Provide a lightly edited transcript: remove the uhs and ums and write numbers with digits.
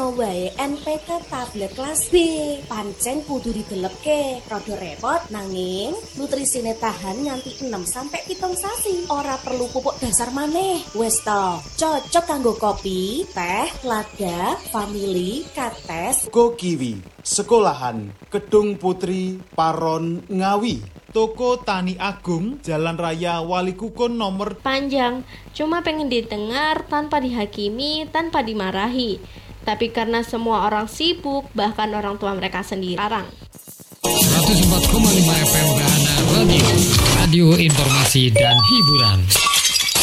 ono wae NPK tablet kelas B. Pancen kudu didelepke, rada repot nanging nutrisine tahan nganti 6-7 sasi. Ora perlu pupuk dasar maneh. Wes to, cocok kanggo kopi, teh, lada, vanili, kates. Go Kiwi, sekolahan Kedung Putri, Paron, Ngawi. Toko Tani Agung, Jalan Raya Walikukun nomor. Panjang, cuma pengen didengar tanpa dihakimi, tanpa dimarahi. Tapi karena semua orang sibuk, bahkan orang tua mereka sendiri larang. 104,5 FM Bahana Radio, radio informasi dan hiburan.